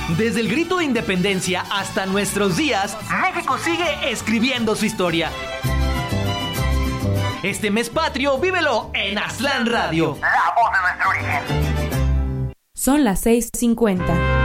Desde el grito de independencia hasta nuestros días, México sigue escribiendo su historia. Este mes patrio, vívelo en Aztlán Radio. La voz de nuestro origen. Son las 6:50.